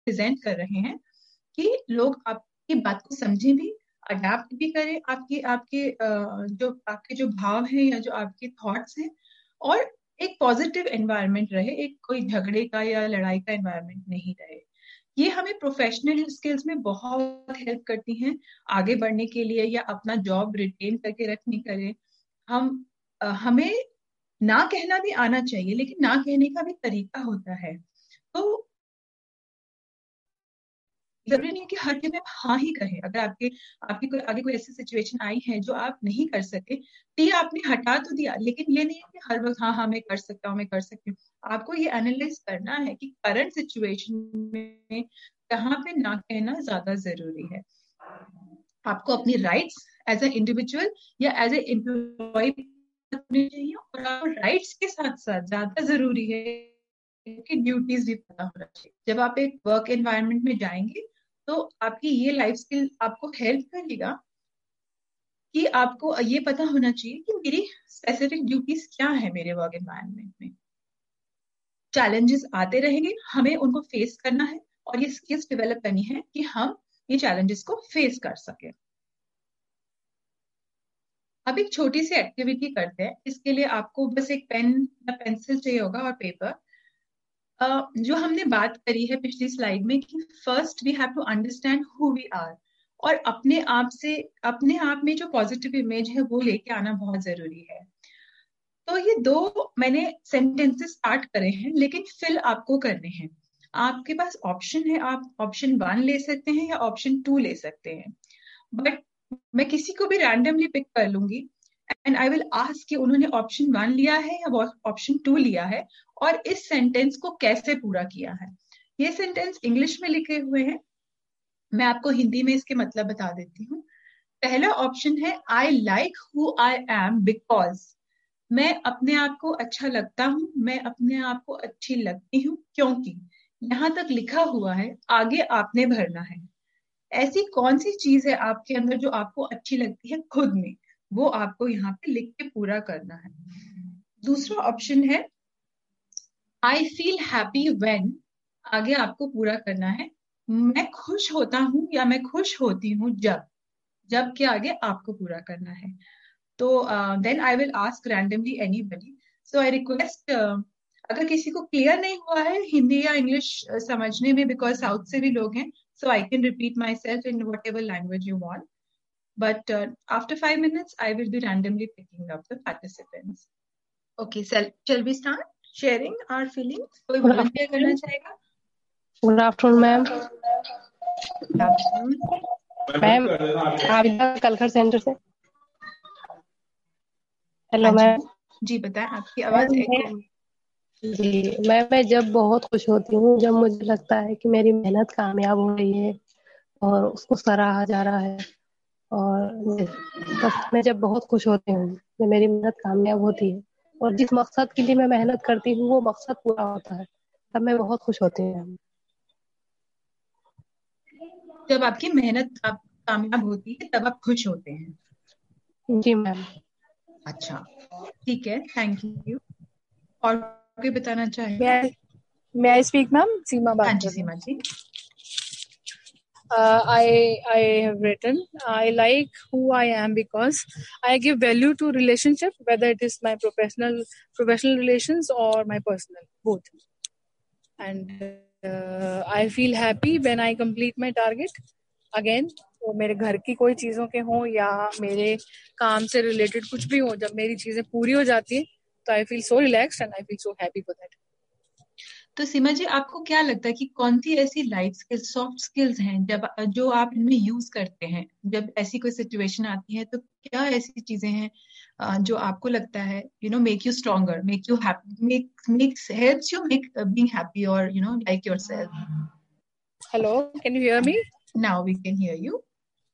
Present कर रहे हैं कि लोग आपकी बात को समझें भी, अडेप्ट भी करें आपके आपके जो भाव हैं या जो आपके थॉट्स हैं, और एक पॉजिटिव एनवायरनमेंट रहे, एक कोई झगड़े का या लड़ाई का एनवायरनमेंट नहीं रहे। ये हमें प्रोफेशनल स्किल्स में बहुत हेल्प करती हैं आगे बढ़ने के लिए या अपना जॉब रिटेन करके रखने के लिए। हमें ना कहना भी आना चाहिए, लेकिन ना कहने का भी तरीका होता है। तो जरूरी नहीं है कि हर चीज में आप हाँ ही कहें। अगर आपकी कोई आगे कोई ऐसी सिचुएशन आई है जो आप नहीं कर सके, तो ये आपने हटा तो दिया, लेकिन ये नहीं है कि हर वक्त हाँ हाँ मैं कर सकता हूँ, मैं कर सकती हूँ। आपको ये एनालाइज करना है कि करंट सिचुएशन में कहाँ पे ना कहना ज्यादा जरूरी है। आपको अपनी राइट्स एज ए इंडिविजुअल या एज ए एम्प्लॉय चाहिए, और आपको राइट्स के साथ साथ ज्यादा जरूरी है कि ड्यूटीज भी पता होना चाहिए। जब आप एक वर्क एनवायरनमेंट में जाएंगे तो आपकी ये लाइफ स्किल आपको हेल्प करेगा कि आपको ये पता होना चाहिए कि मेरी स्पेसिफिक ड्यूटीज क्या है मेरे वर्क एनवायरनमेंट में। चैलेंजेस आते रहेंगे, हमें उनको फेस करना है और ये स्किल्स डेवलप करनी है कि हम ये चैलेंजेस को फेस कर सके। अब एक छोटी सी एक्टिविटी करते हैं। इसके लिए आपको बस एक पेन या पेंसिल चाहिए होगा और पेपर। जो हमने बात करी है पिछली स्लाइड में कि first we have to understand who we are, और अपने आप में जो पॉजिटिव इमेज है वो लेके आना बहुत जरूरी है। तो ये दो मैंने सेंटेंसेस स्टार्ट करे हैं, लेकिन फिल आपको करने हैं। आपके पास ऑप्शन है, आप ऑप्शन 1 ले सकते हैं या ऑप्शन 2 ले सकते हैं, बट मैं किसी को भी रैंडमली पिक कर लूंगी एंड आई विल आस्क कि उन्होंने ऑप्शन 1 लिया है या ऑप्शन 2 लिया है, और इस सेंटेंस को कैसे पूरा किया है। ये सेंटेंस इंग्लिश में लिखे हुए हैं, मैं आपको हिंदी में इसके मतलब बता देती हूँ। पहला ऑप्शन है I like who I am because, मैं अपने आप को अच्छा लगता हूँ, मैं अपने आप को अच्छी लगती हूँ क्योंकि। यहाँ तक लिखा हुआ है, आगे आपने भरना है। ऐसी कौन सी चीज है आपके अंदर जो आपको अच्छी लगती है खुद में, वो आपको यहाँ पे लिख के पूरा करना है। दूसरा ऑप्शन है आई फील हैप्पी व्हेन, आगे आपको पूरा करना है मैं खुश होता हूँ या मैं खुश होती हूँ जब, जब के आगे आपको पूरा करना है। तो then I will ask randomly anybody. So I request, अगर किसी को क्लियर नहीं हुआ है हिंदी या इंग्लिश समझने में, बिकॉज साउथ से भी लोग हैं, so I can repeat myself in whatever language you want. But after 5 minutes, I will be randomly picking up the participants. Okay, so shall we start sharing our feelings? कोई volunteer करना चाहेगा? Good afternoon, ma'am. Good afternoon. Ma'am Abida कलखर centre से। Hello ma'am. जी बताएं, आपकी आवाज जी मैं जब बहुत खुश होती हूँ, जब मुझे लगता है कि मेरी मेहनत कामयाब हो रही है और उसको सराहा जा रहा है, और बस मैं जब बहुत खुश होती हूँ जब मेरी मेहनत कामयाब होती है और जिस मकसद के लिए मैं मेहनत करती हूँ वो मकसद पूरा होता है, तब मैं बहुत खुश होती हूँ। जब आपकी मेहनत कामयाब होती है तब आप खुश होते हैं? जी मैम। अच्छा, ठीक है, थैंक यू। और कोई बताना चाहेगा? May I speak, ma'am? सीमा बात हाँ जी, कर रही हूँ। सीमा जी। I have written, I like who I am because I give value to relationship, whether it is my professional relations or my personal, both. And I feel happy when I complete my target. Again, वो मेरे घर की कोई चीजों के हों या मेरे काम से रिलेटेड कुछ भी हो, जब मेरी चीजें पूरी हो जाती है तो I feel so relaxed and I feel so happy for that. तो सीमा जी, आपको क्या लगता है कि कौन सी ऐसी लाइफ स्किल्स, सॉफ्ट स्किल्स हैं जो आप इनमें यूज करते हैं जब ऐसी कोई सिचुएशन आती है? तो क्या ऐसी चीजें हैं जो आपको लगता है make you stronger, make you happy, helps you make being happy और like yourself? Hello, can you hear me? Now we can hear you.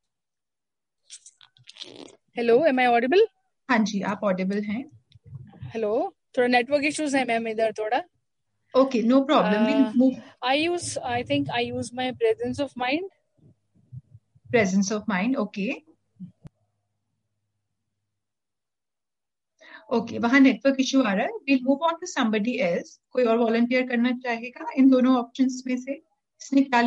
Hello, am I audible? हाँ जी, आप ऑडिबल हैं। Hello, थोड़ा नेटवर्क इश्यूज है ma'am इधर थोड़ा। Okay, no problem. We'll move. I think I use my presence of mind. Presence of mind, okay. Okay, वहाँ network issue आ रहा है। We'll move on to somebody else. कोई और वॉलंटियर करना चाहेगा इन दोनों ऑप्शंस में से? इसने क्या